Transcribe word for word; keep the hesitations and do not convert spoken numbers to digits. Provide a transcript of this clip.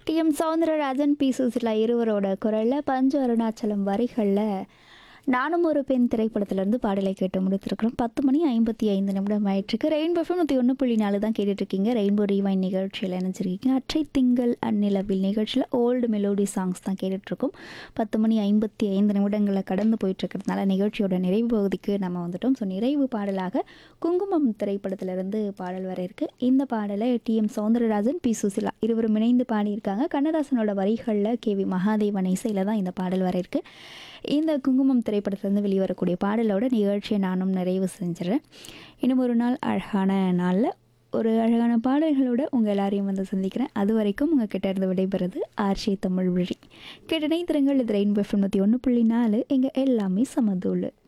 TM. Soundararajan, B. Susheela இருவரோட குரல்ல பஞ்சு அருணாச்சலம் வரிகள்ல நானும் ஒரு பெண் திரைப்படத்திலிருந்து பாடலை கேட்டு முடித்திருக்கிறோம். பத்து மணி ஐம்பத்தி ஐந்து நிமிடம் ஆயிட்டிருக்கு. ரெயின்போ எஃப்எம் நூற்றி ஒன்று புள்ளி நாலு தான் கேட்டுட்ருக்கீங்க. ரெயின்போ ரீவைன் நிகழ்ச்சியில் இணைஞ்சிருக்கீங்க. அற்றை திங்கள் அந்நிலவில் நிகழ்ச்சியில் ஓல்டு மெலோடி சாங்ஸ் தான் கேட்டுட்ருக்கோம். பத்து மணி ஐம்பத்தி ஐந்து நிமிடங்களை கடந்து போயிட்டுருக்கிறதுனால நிகழ்ச்சியோட நிறைவு பகுதிக்கு நம்ம வந்துட்டோம். ஸோ நிறைவு பாடலாக குங்குமம் திரைப்படத்திலிருந்து பாடல் வர இருக்குது. இந்த பாடலை டி.எம். சௌந்தரராஜன், பி. சுசீலா இருவரும் இணைந்து பாடியிருக்காங்க. கண்ணதாசனோட வரிகளில் கே வி மகாதேவன் இசையில் தான் இந்த பாடல் வர இருக்குது. இந்த குங்குமம் திரைப்படத்திலிருந்து வெளிவரக்கூடிய பாடலோட நிகழ்ச்சியை நானும் நிறைவு செஞ்சிடறேன். இன்னும் ஒரு நாள் அழகான நாளில் ஒரு அழகான பாடல்களோடு உங்கள் எல்லாரையும் வந்து சந்திக்கிறேன். அது வரைக்கும் உங்கள் கிட்ட இருந்து விடைபெறுது ஆர்ஷி தமிழ் வழி. கேட்டனை திறங்கள் இது ரெயின்போ எஃப்எம் நூற்றி ஒன்று புள்ளி நாலு. எங்கள் எல்லாமே சமதூள்.